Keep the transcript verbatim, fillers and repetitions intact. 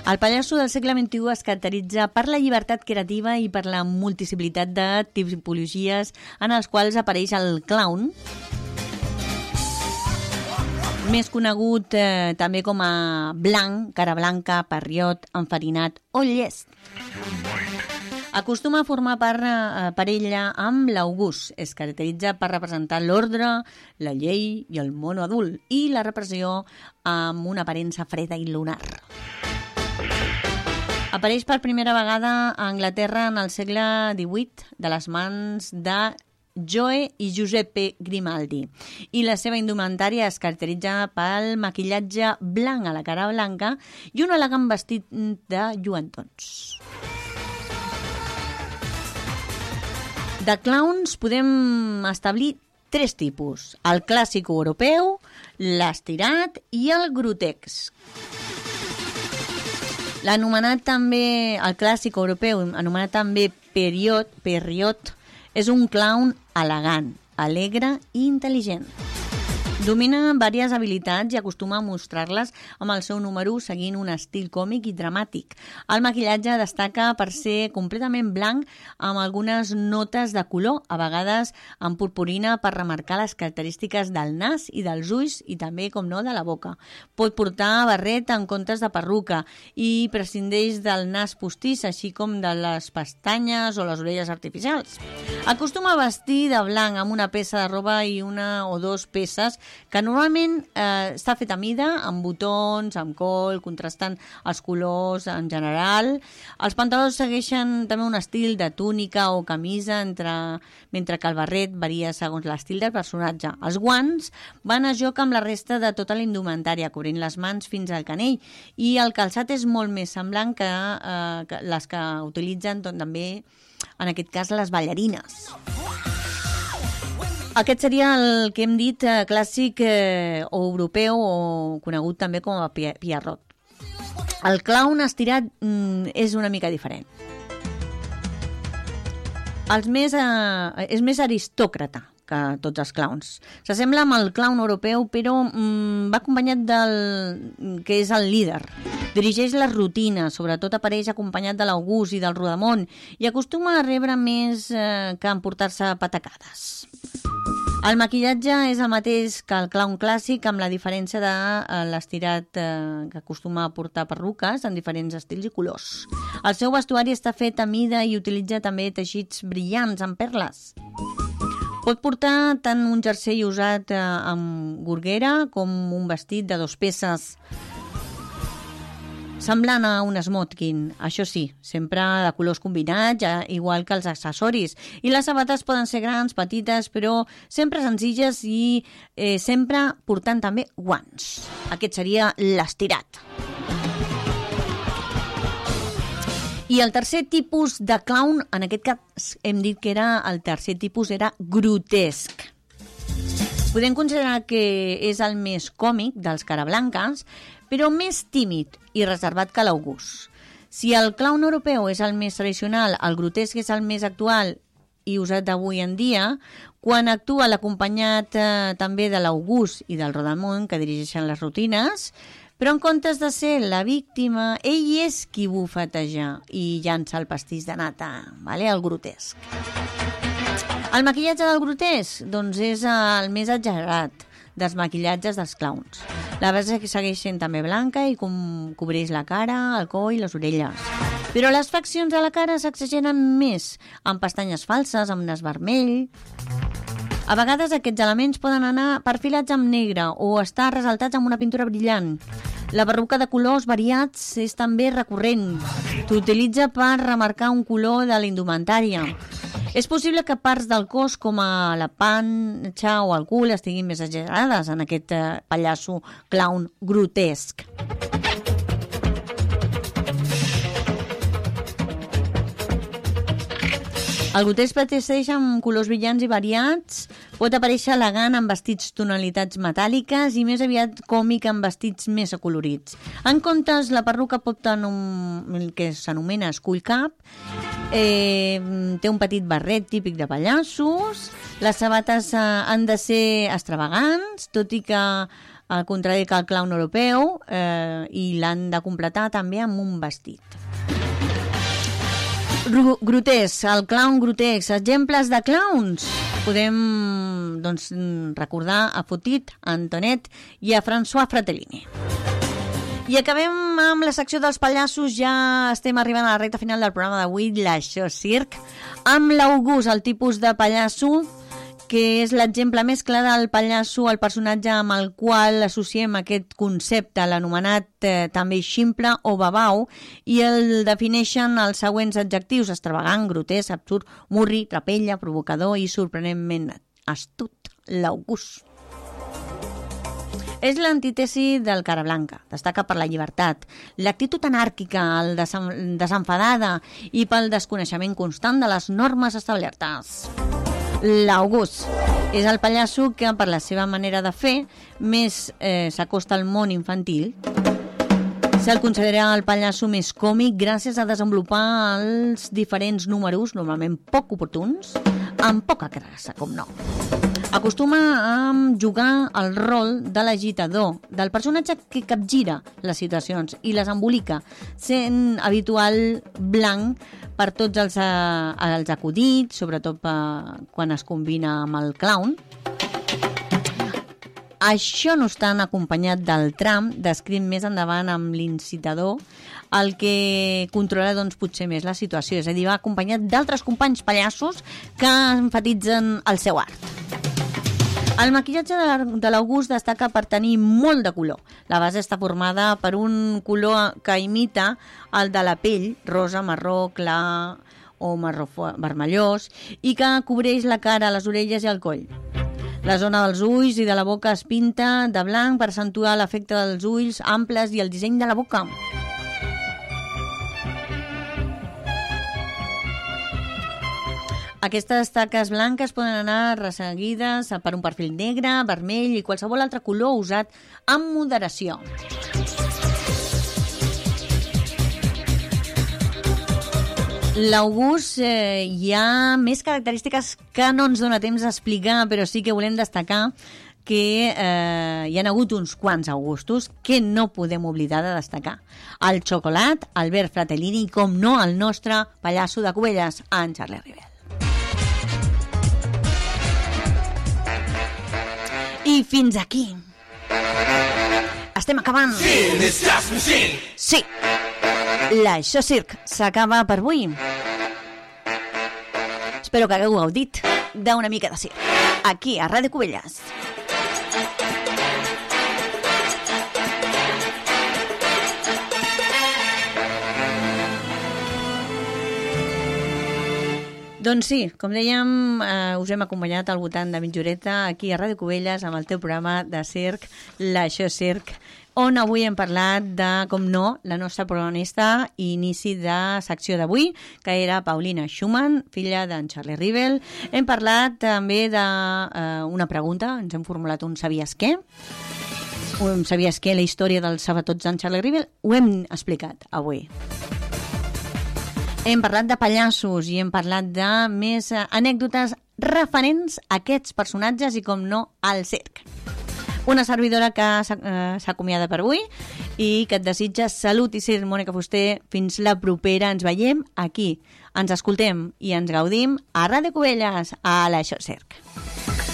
El pallasso del segle vint-i-u es caracteritza per la llibertat creativa i per la multiplicitat de tipologies en els quals apareix el clown, més conegut eh, també com a blanc, cara blanca, parriot, enfarinat o llest. Acostuma a formar part eh, parella amb l'August. Es caracteritza per representar l'ordre, la llei i el mono adult i la repressió amb una aparença freda i lunar. Apareix per primera vegada a Anglaterra en el segle divuit de les mans de Joe i Giuseppe Grimaldi, i la seva indumentària es caracteritza pel maquillatge blanc a la cara blanca i un elegant vestit de lluentons. De clowns podem establir tres tipus: el clàssic europeu, l'estirat i el grotesc. L'anomenat també, el clàssic europeu, anomenat també periot, periot, és un clown elegant, alegre i intel·ligent. Domina diverses habilitats i acostuma a mostrar-les amb el seu número seguint un estil còmic i dramàtic. El maquillatge destaca per ser completament blanc amb algunes notes de color, a vegades amb purpurina per remarcar les característiques del nas i dels ulls i també, com no, de la boca. Pot portar barret en comptes de perruca i prescindeix del nas postís, així com de les pestanyes o les orelles artificials. Acostuma a vestir de blanc amb una peça de roba i una o dos peces que normalment eh, està fet a mida, amb botons, amb col, contrastant els colors en general. Els pantalons segueixen també un estil de túnica o camisa, entre, mentre que el barret varia segons l'estil del personatge. Els guants van a joc amb la resta de tota la indumentària, cobrint les mans fins al canell, i el calçat és molt més semblant que, eh, que les que utilitzen doncs, també, en aquest cas, les ballarines. Aquest seria el que hem dit eh, clàssic eh, o europeu o conegut també com a Pierrot. El clown estirat mm, és una mica diferent. Els més, eh, és més aristòcrata que tots els clowns. S'assembla amb el clown europeu, però mm, va acompanyat del que és el líder. Dirigeix les rutines, sobretot apareix acompanyat de l'August i del Rodamont, i acostuma a rebre més eh, que emportar-se patacades. El maquillatge és el mateix que el clown clàssic, amb la diferència de eh, l'estirat eh, que acostuma a portar perruques en diferents estils i colors. El seu vestuari està fet a mida i utilitza també teixits brillants amb perles. Pot portar tant un jersei usat eh, amb gorguera com un vestit de dos peces semblant a un smoking, això sí, sempre de colors combinats, ja, igual que els accessoris. I les sabates poden ser grans, petites, però sempre senzilles i eh, sempre portant també guants. Aquest seria l'estirat. I el tercer tipus de clown, en aquest cas hem dit que era el tercer tipus, era grotesc. Podem considerar que és el més còmic dels carablanques, però més tímid i reservat que l'August. Si el clown europeu és el més tradicional, el grotesc és el més actual i usat avui en dia, quan actua l'acompanyat eh, també de l'August i del Rodamont, que dirigeixen les rutines, però en comptes de ser la víctima, ell és qui bufeteja i llança el pastís de nata, vale? El grotesc. El maquillatge del grotesc doncs és el més exagerat dels maquillatges dels clowns. La base segueix sent també blanca i com cobreix la cara, el coll i les orelles. Però les faccions de la cara s'exageren més, amb pestanyes falses, amb nas vermell. A vegades aquests elements poden anar perfilats amb negre o estar ressaltats amb una pintura brillant. La perruca de colors variats és també recurrent. S'utilitza per remarcar un color de la indumentària. És possible que parts del cos, com a la panxa o el cul, estiguin més exagerades en aquest eh, pallasso clown grotesc. El grotesc pateixeix amb colors brillants i variats, pot aparèixer elegant amb vestits tonalitats metàl·liques i més aviat còmic amb vestits més acolorits. En comptes, la perruca pot tenir un, el que s'anomena skull cap, eh, té un petit barret típic de pallassos, les sabates eh, han de ser extravagants, tot i que al contrari que el clown europeu, eh, i l'han de completar també amb un vestit. Grotesc, el clown grotesc, exemples de clowns. Podem doncs, recordar a Fotit, a Antonet i a François Fratellini. I acabem amb la secció dels pallassos. Ja estem arribant a la recta final del programa d'avui, l'Això Circ, amb l'August, el tipus de pallasso que és l'exemple més clar del pallasso, el personatge amb el qual associem aquest concepte, l'anomenat eh, també ximple o babau, i el defineixen els següents adjectius: extravagant, grotesc, absurd, murri, trapella, provocador i sorprenentment astut. L'August és l'antítesi del cara blanca, destaca per la llibertat, l'actitud anàrquica, el desenfadada i pel desconeixement constant de les normes establertes. L'August és el pallasso que, per la seva manera de fer, més eh, s'acosta al món infantil. Se'l considera el pallasso més còmic gràcies a desenvolupar els diferents números, normalment poc oportuns, amb poca grassa, com no. Acostuma a jugar el rol de l'agitador, del personatge que capgira les situacions i les embolica, sent habitual blanc per tots els, eh, els acudits, sobretot eh, quan es combina amb el clown. Això no està acompanyat del tram, descrit més endavant amb l'incitador, el que controla doncs, potser més la situació, és a dir, va acompanyat d'altres companys pallassos que enfatitzen el seu art. El maquillatge de l'August destaca per tenir molt de color. La base està formada per un color que imita el de la pell, rosa, marró, clar o marró vermellós, i que cobreix la cara, les orelles i el coll. La zona dels ulls i de la boca es pinta de blanc per accentuar l'efecte dels ulls amples i el disseny de la boca. Aquestes taques blanques poden anar resseguides per un perfil negre, vermell i qualsevol altre color usat amb moderació. L'August eh, hi ha més característiques que no ens dona temps d'explicar, però sí que volem destacar que eh, hi ha hagut uns quants Augustos que no podem oblidar de destacar. El xocolat, Albert Fratellini i, com no, el nostre pallasso de Cubelles, en Charlie Rivel. I fins aquí. Estem acabant. Sí. L'Això Circ s'acaba per avui. Espero que hagueu gaudit d'una mica de circ. Aquí, a Ràdio Cubelles. Doncs sí, com dèiem, eh, us hem acompanyat al voltant de mitja horeta aquí a Ràdio Cubelles amb el teu programa de circ, l'Això Circ, on avui hem parlat de, com no, la nostra protagonista i inici de secció d'avui, que era Paulina Schumann, filla d'en Charlie Rivel. Hem parlat també d'una eh, pregunta, ens hem formulat un sabies què? Un sabies què, la història dels sabatots d'en Charlie Rivel? Ho hem explicat avui. Hem parlat de pallassos i hem parlat de més anècdotes referents a aquests personatges i, com no, al circ. Una servidora que s'acomiada per avui i que et desitja salut i circ, Mònica Fuster. Fins la propera. Ens veiem aquí. Ens escoltem i ens gaudim a Ràdio Cubelles, a l'Això Circ.